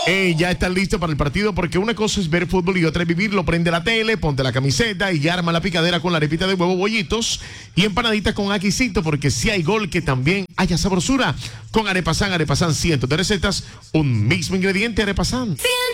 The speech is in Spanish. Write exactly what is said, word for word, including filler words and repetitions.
Eh, ya están listos para el partido, porque una cosa es ver fútbol y otra es vivirlo. Prende la tele, ponte la camiseta y arma la picadera con la arepita de huevo, bollitos y empanaditas con aquisito, porque si hay gol, que también haya sabrosura. Con Arepasan, Arepasan, cientos de recetas, un mismo ingrediente, Arepasan.